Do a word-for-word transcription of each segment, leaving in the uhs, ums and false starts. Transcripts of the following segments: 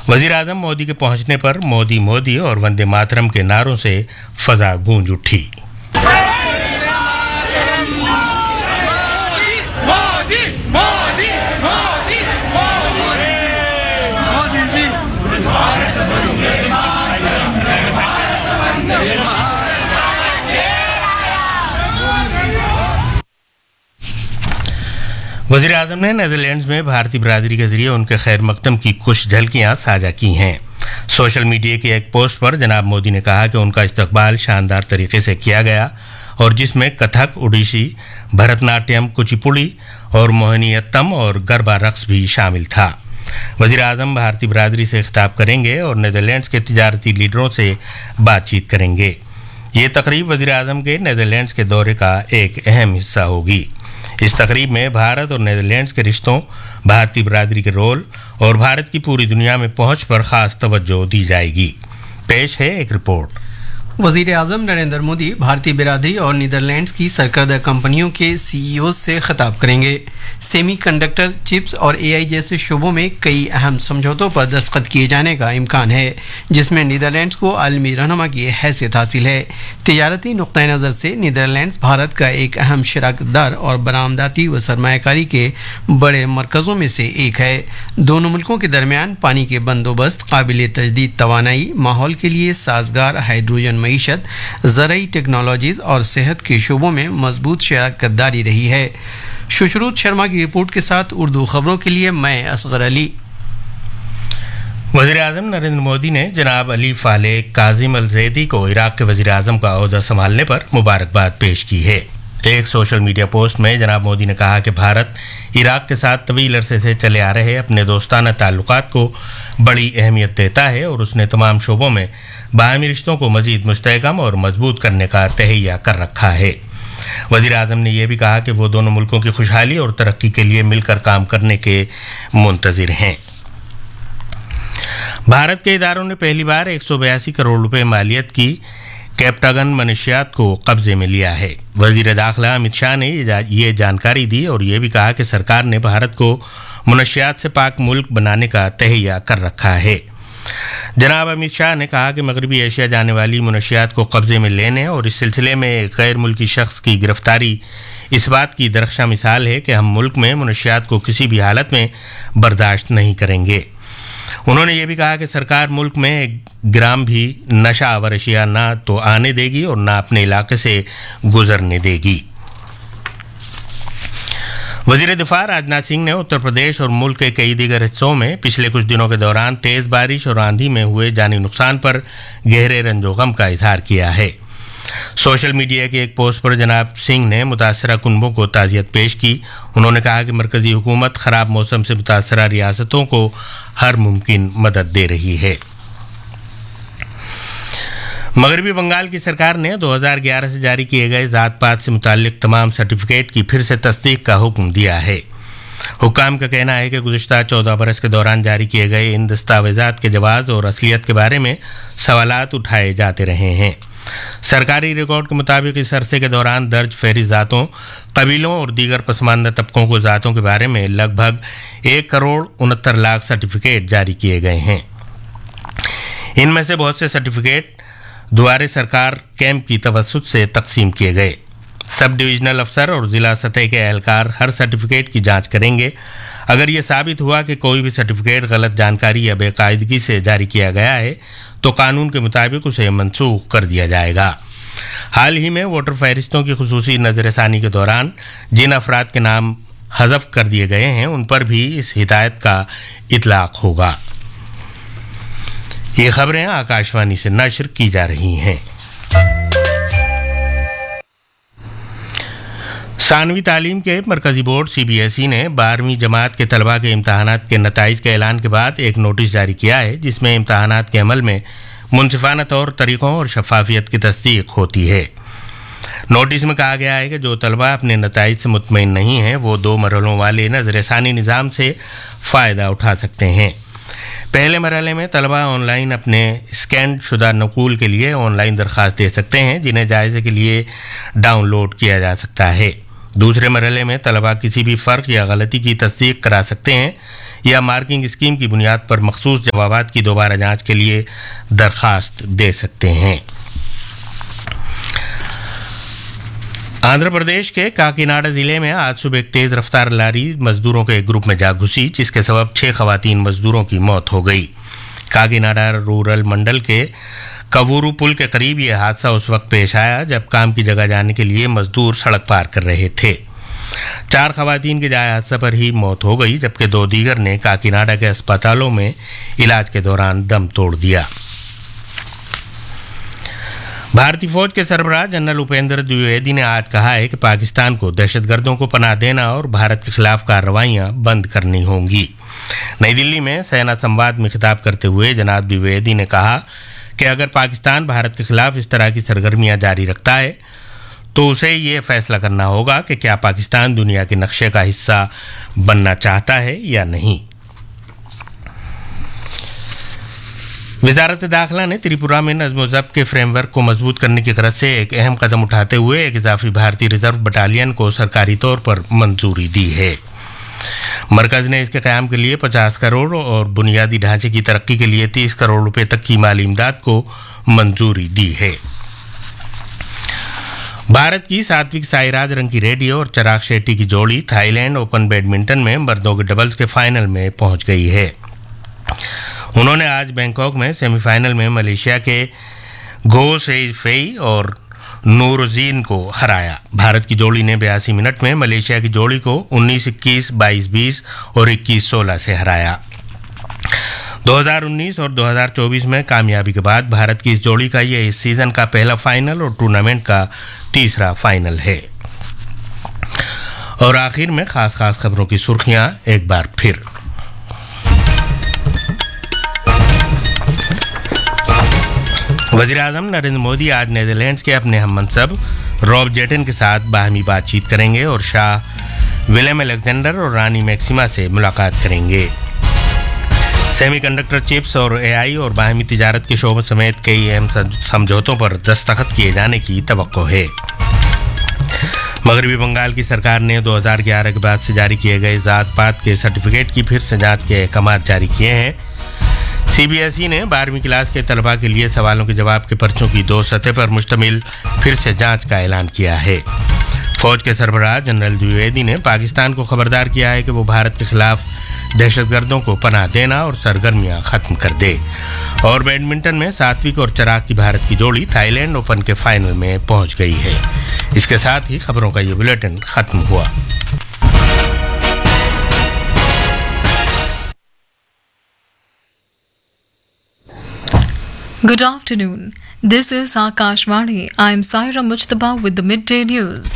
वजीर आजम मोदी के पहुंचने पर मोदी मोदी और वंदे मातरम के नारों से फजा गूंज उठी। वज़ीर आज़म ने नीदरलैंड्स में भारतीय बिरादरी के जरिए उनके खैर मकदम की कुछ झलकियां साझा की हैं। सोशल मीडिया की एक पोस्ट पर जनाब मोदी ने कहा कि उनका इस्तकबाल शानदार तरीके से किया गया और जिसमें कथक, ओडिसी, भरतनाट्यम, कुचिपुड़ी और मोहिनीअट्टम और गरबा रक्स भी शामिल था। वज़ीर आज़म भारतीय बिरादरी से खिताब करेंगे और नीदरलैंड्स के तिजारती लीडरों से बातचीत करेंगे। ये तकरीब वज़ीर आज़म के नीदरलैंड्स के दौरे का एक अहम हिस्सा होगी। इस तकरीब में भारत और नीदरलैंड्स के रिश्तों, भारतीय बिरादरी के रोल और भारत की पूरी दुनिया में पहुंच पर खास तवज्जो दी जाएगी। पेश है एक रिपोर्ट। वज़ीर आज़म नरेंद्र मोदी भारतीय बिरादरी और नीदरलैंड्स की सरकर्दा कंपनियों के सीईओ से खिताब करेंगे। सेमीकंडक्टर, चिप्स और एआई जैसे शोबों में कई अहम समझौतों पर दस्तखत किए जाने का इम्कान है, जिसमें नीदरलैंड्स को आलमी रहनुमा की हैसियत हासिल है। तिजारती नुक्ता नज़र से नीदरलैंड्स भारत का एक अहम शराकतदार और बरामदाती व सरमायाकारी के बड़े मरकज़ों में से एक है। दोनों मुल्कों के दरमियान पानी के बंदोबस्त, काबिल तजदीद तवानाई, माहौल के लिए साजगार हाइड्रोजन मईशत, ज़राई टेक्नोलॉजीज और सेहत के शोबों में मजबूत शराकतदारी रही है। सुश्रुत शर्मा की रिपोर्ट के साथ उर्दू खबरों के लिए मैं असगर अली। वज़ीर आज़म नरेंद्र मोदी ने जनाब अली फाले काजिम अल ज़ैदी को इराक के वज़ीर आज़म का ओहदा संभालने पर मुबारकबाद पेश की है। एक सोशल मीडिया पोस्ट में जनाब मोदी ने कहा कि भारत इराक के साथ तवील अरसे से चले आ रहे अपने दोस्ताना ताल्लुकात को बड़ी अहमियत देता है और उसने तमाम शोबों में बाहमी रिश्तों को मज़ीद मुस्तहकम और मजबूत करने का तहैया कर रखा है। वज़ीर आज़म ने यह भी कहा कि वो दोनों मुल्कों की खुशहाली और तरक्की के लिए मिलकर काम करने के मुंतज़िर हैं। भारत के इदारों ने पहली बार एक सौ बयासी करोड़ रुपए मालियत की कैप्टागन मनशियात को कब्जे में लिया है। वज़ीर दाखिला अमित शाह ने ये जानकारी दी और ये भी कहा कि सरकार ने भारत को मनशियात से पाक मुल्क बनाने का तहैया कर रखा है। जनाब अमित शाह ने कहा कि मगरबी एशिया जाने वाली मनशियात को कब्जे में लेने और इस सिलसिले में एक गैर मुल्की शख्स की गिरफ्तारी इस बात की दरख्शां मिसाल है कि हम मुल्क में मनशियात को किसी भी हालत में बर्दाश्त नहीं करेंगे। उन्होंने ये भी कहा कि सरकार मुल्क में एक ग्राम भी नशा आवर अशिया ना तो आने देगी और ना अपने इलाके से गुजरने देगी। वज़ीर दिफा राजनाथ सिंह ने उत्तर प्रदेश और मुल्क के कई दीगर हिस्सों में पिछले कुछ दिनों के दौरान तेज़ बारिश और आंधी में हुए जानी नुकसान पर गहरे रंजो गम का इजहार किया है। सोशल मीडिया की एक पोस्ट पर जनाब सिंह ने मुतासरा कुनबों को ताज़ियत पेश की। उन्होंने कहा कि मरकज़ी हुकूमत ख़राब मौसम से मुतासरा रियासतों को हर मुमकिन मदद दे रही है। मगरबी बंगाल की सरकार ने दो हज़ार ग्यारह से जारी किए गए ज़ात पात से मुताल्लिक तमाम सर्टिफिकेट की फिर से तस्दीक का हुक्म दिया है। हुक्काम का कहना है कि गुज़िश्ता चौदह बरस के दौरान जारी किए गए इन दस्तावेज़ात के जवाज़ और असलियत के बारे में सवालात उठाए जाते रहे हैं। सरकारी रिकॉर्ड के मुताबिक इस अरसे के दौरान दर्ज फहरिस्त ज़ातों, कबीलों और दीगर पसमानदा तबकों को ज़ातों के बारे में लगभग एक करोड़ उनहत्तर लाख सर्टिफिकेट जारी किए गए हैं। इनमें से बहुत से सर्टिफिकेट दुआरे सरकार कैंप की तवस्सुत से तकसीम किए गए। सब डिविजनल अफसर और ज़िला सतह के एहलकार हर सर्टिफिकेट की जांच करेंगे। अगर ये साबित हुआ कि कोई भी सर्टिफिकेट गलत जानकारी या बेकायदगी से जारी किया गया है तो कानून के मुताबिक उसे मनसूख कर दिया जाएगा। हाल ही में वोटर फहरिस्तों की खुसूसी नज़रसानी के दौरान जिन अफराद के नाम हज़फ कर दिए गए हैं उन पर भी इस हिदायत का इतलाक होगा। ये खबरें आकाशवाणी से नश्र की जा रही हैं। सानवी तालीम के मरकज़ी board C B S E ने बारहवीं जमात के तलबा के इम्तहानात के नताइज के ऐलान के बाद एक नोटिस जारी किया है जिसमें इम्तहानात के अमल में मुनसिफाना तौर तरीक़ों और शफाफियत की तस्दीक होती है। नोटिस में कहा गया है कि जो तलबा अपने नताइज से मुतमईन नहीं हैं वो दो मरहलों वाले नज़रसानी निज़ाम से फ़ायदा उठा सकते हैं। पहले मरहले में तलबा ऑनलाइन अपने स्कैन शुदा नकूल के लिए ऑनलाइन दरख्वास्त दे सकते हैं जिन्हें जायज़े के लिए डाउनलोड किया जा सकता है। दूसरे मरहले में तलबा किसी भी फ़र्क या गलती की तस्दीक करा सकते हैं या मार्किंग स्कीम की बुनियाद पर मखसूस जवाबात की दोबारा जांच के लिए दरखास्त दे सकते हैं। आंध्र प्रदेश के काकीनाडा जिले में आज सुबह एक तेज रफ्तार लारी मजदूरों के एक ग्रुप में जा घुसी, जिसके सबब छह खवातीन मजदूरों की मौत हो गई। काकीनाडा रूरल मंडल के कवूरू पुल के करीब यह हादसा उस वक्त पेश आया जब काम की जगह जाने के लिए मजदूर सड़क पार कर रहे थे। चार खवातीन की जाए हादसा पर ही मौत हो गई, जबकि दो दीगर ने काकीनाडा के अस्पतालों में इलाज के दौरान दम तोड़ दिया। भारतीय फौज के सरबराह जनरल उपेंद्र द्विवेदी ने आज कहा है कि पाकिस्तान को दहशतगर्दों को पनाह देना और भारत के खिलाफ कार्रवाइयां बंद करनी होंगी। नई दिल्ली में सेना संवाद में खिताब करते हुए जनाब द्विवेदी ने कहा कि अगर पाकिस्तान भारत के खिलाफ इस तरह की सरगर्मियां जारी रखता है तो उसे ये फैसला करना होगा कि क्या पाकिस्तान दुनिया के नक्शे का हिस्सा बनना चाहता है या नहीं। वजारत दाखिला ने त्रिपुरा में नज़्म ज़ब्त के फ्रेमवर्क को मजबूत करने की तरफ से एक अहम कदम उठाते हुए एक इजाफी भारतीय रिजर्व बटालियन को सरकारी तौर पर मंजूरी दी है। मरकज ने इसके क़याम के लिए पचास करोड़ और बुनियादी ढांचे की तरक्की के लिए तीस करोड़ रुपए तक की माली इमदाद को मंजूरी दी है। भारत की सात्विक साईराज रंकीरेड्डी और चिराग शेट्टी की जोड़ी थाईलैंड ओपन बैडमिंटन में मर्दों के डबल्स के फाइनल में पहुंच गई है। उन्होंने आज बैंकॉक में सेमीफाइनल में मलेशिया के गो सेई फेई और नूरजीन को हराया। भारत की जोड़ी ने बयासी मिनट में मलेशिया की जोड़ी को उन्नीस इक्कीस, बाईस बीस और इक्कीस सोलह से हराया। दो हज़ार उन्नीस और दो हज़ार चौबीस में कामयाबी के बाद भारत की इस जोड़ी का यह इस सीजन का पहला फाइनल और टूर्नामेंट का तीसरा फाइनल है। और आखिर में खास खास खबरों की सुर्खियां एक बार फिर। वज़ीर-ए-आज़म नरेंद्र मोदी आज नीदरलैंड्स के अपने हम मनसब रॉब जेटन के साथ बाहमी बातचीत करेंगे और शाह विलियम अलेक्जेंडर और रानी मैक्सिमा से मुलाकात करेंगे। सेमीकंडक्टर चिप्स और एआई और बाहमी तिजारत के शोबों समेत कई अहम समझौतों पर दस्तखत किए जाने की तवक्को है। मगरबी बंगाल की सरकार ने दो हज़ार ग्यारह के बाद से जारी किए गए जात पात के सर्टिफिकेट की फिर से जांच के अहकाम जारी किए हैं। सीबीएसई ने बारहवीं क्लास के तलबा के लिए सवालों के जवाब के पर्चों की दो सतह पर मुश्तमिल फिर से जांच का ऐलान किया है। फौज के सरबराह जनरल द्विवेदी ने पाकिस्तान को खबरदार किया है कि वो भारत के खिलाफ दहशतगर्दों को पनाह देना और सरगर्मियां खत्म कर दे। और बैडमिंटन में सात्विक और चिराग की भारत की जोड़ी थाईलैंड ओपन के फाइनल में पहुंच गई है। इसके साथ ही खबरों का ये बुलेटिन खत्म हुआ। Good afternoon. This is Akashvani. I am Saira Mujtaba with the midday news.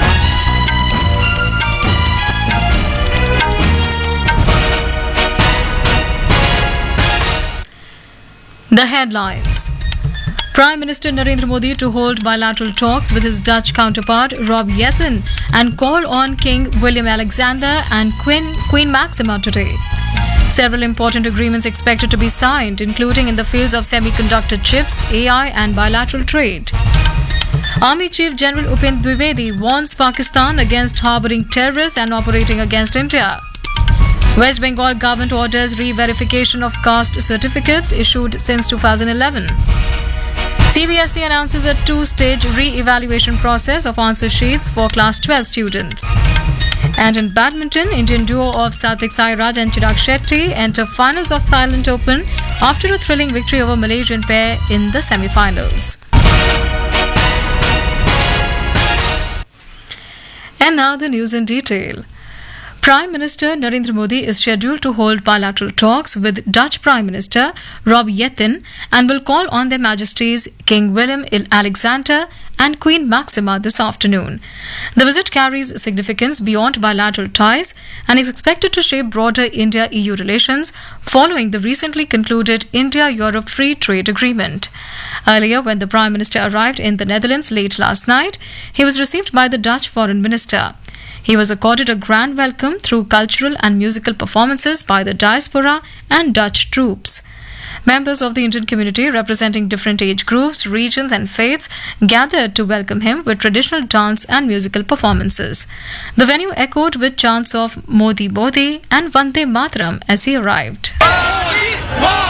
The headlines. Prime Minister Narendra Modi to hold bilateral talks with his Dutch counterpart Rob Jetten and call on King William Alexander and Queen, Queen Maxima today. Several important agreements expected to be signed, including in the fields of semiconductor chips, A I, and bilateral trade. Army Chief General Upendra Dwivedi warns Pakistan against harboring terrorists and operating against India. West Bengal government orders re-verification of caste certificates issued since two thousand eleven. C B S E announces a two-stage re-evaluation process of answer sheets for class twelve students. And in badminton, Indian duo of Satvik Sairaj and Chirag Shetty enter finals of Thailand Open after a thrilling victory over Malaysian pair in the semi-finals. And now the news in detail. Prime Minister Narendra Modi is scheduled to hold bilateral talks with Dutch Prime Minister Rob Jetten and will call on Their Majesties King Willem Alexander and Queen Maxima this afternoon. The visit carries significance beyond bilateral ties and is expected to shape broader India-E U relations following the recently concluded India-Europe Free Trade Agreement. Earlier, when the Prime Minister arrived in the Netherlands late last night, he was received by the Dutch Foreign Minister. He was accorded a grand welcome through cultural and musical performances by the diaspora and Dutch troops. Members of the Indian community representing different age groups, regions, and faiths gathered to welcome him with traditional dance and musical performances. The venue echoed with chants of Modi Modi and Vande Mataram as he arrived.